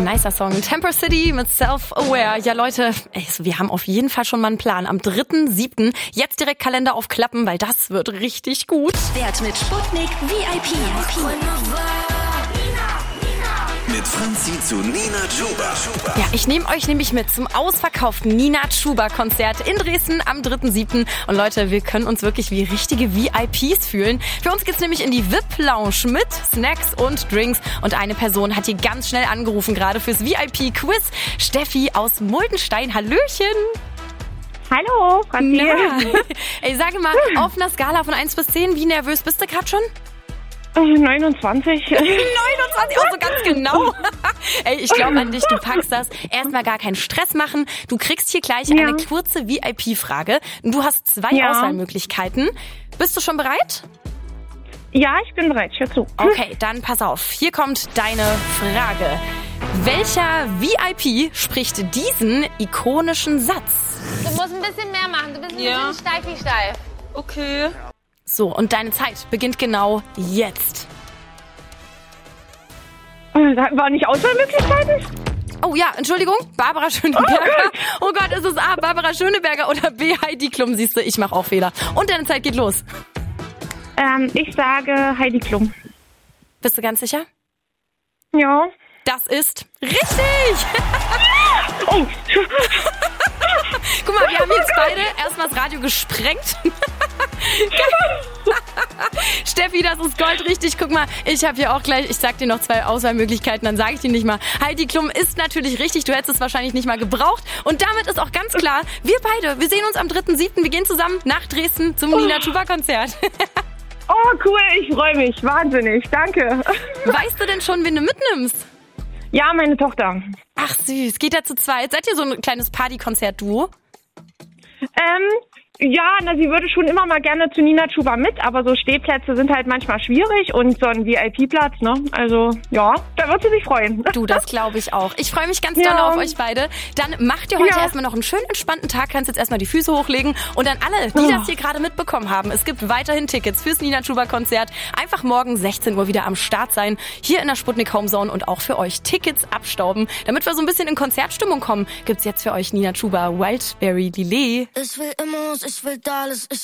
nicer Song. Temper City mit Self-Aware. Ja, Leute, wir haben auf jeden Fall schon mal einen Plan. Am 3.7. jetzt direkt Kalender aufklappen, weil das wird richtig gut. Wert mit Sputnik VIP. Mit Franzi zu Nina Chuba. Ja, ich nehme euch nämlich mit zum ausverkauften Nina Chuba-Konzert in Dresden am 3.7. Und Leute, wir können uns wirklich wie richtige VIPs fühlen. Für uns geht's nämlich in die VIP-Lounge mit Snacks und Drinks. Und eine Person hat hier ganz schnell angerufen, gerade fürs VIP-Quiz. Steffi aus Muldenstein. Hallöchen! Hallo, Franzi. Ja. Ey, sage mal, auf einer Skala von 1 bis 10, wie nervös bist du gerade schon? 29. 29, auch so ganz genau. Ey, ich glaube an dich, du packst das. Erstmal gar keinen Stress machen. Du kriegst hier gleich eine kurze VIP-Frage. Du hast 2 Auswahlmöglichkeiten. Bist du schon bereit? Ja, ich bin bereit. Hör zu. Okay, dann pass auf. Hier kommt deine Frage. Welcher VIP spricht diesen ikonischen Satz? Du musst ein bisschen mehr machen. Du bist ein bisschen steif wie steif. Okay. So, und deine Zeit beginnt genau jetzt. War nicht Auswahlmöglichkeiten? Oh ja, Entschuldigung, Barbara Schöneberger. Oh Gott, ist es A, Barbara Schöneberger oder B, Heidi Klum? Siehst du, ich mache auch Fehler. Und deine Zeit geht los. Ich sage Heidi Klum. Bist du ganz sicher? Ja. Das ist richtig! Oh. Guck mal, wir haben jetzt beide erstmal das Radio gesprengt. Steffi, das ist goldrichtig. Guck mal, ich habe hier auch gleich, ich sag dir noch 2 Auswahlmöglichkeiten, dann sage ich dir nicht mal. Heidi Klum ist natürlich richtig, du hättest es wahrscheinlich nicht mal gebraucht. Und damit ist auch ganz klar, wir beide, wir sehen uns am 3.7. Wir gehen zusammen nach Dresden zum Nina Chuba-Konzert. Oh, cool, ich freue mich. Wahnsinnig, danke. Weißt du denn schon, wen du mitnimmst? Ja, meine Tochter. Ach süß, geht ja zu zweit. Seid ihr so ein kleines Partykonzert-Duo? Ja, sie würde schon immer mal gerne zu Nina Chuba mit, aber so Stehplätze sind halt manchmal schwierig und so ein VIP-Platz, ne? Also, ja, da wird sie sich freuen. Du, das glaube ich auch. Ich freue mich ganz doll auf euch beide. Dann macht ihr heute erstmal noch einen schönen, entspannten Tag, kannst jetzt erstmal die Füße hochlegen und dann alle, die das hier gerade mitbekommen haben, es gibt weiterhin Tickets fürs Nina Chuba-Konzert. Einfach morgen 16 Uhr wieder am Start sein, hier in der Sputnik Homezone und auch für euch Tickets abstauben. Damit wir so ein bisschen in Konzertstimmung kommen, gibt's jetzt für euch Nina Chuba Wildberry Lillet. Ich will immer, ich will alles, ich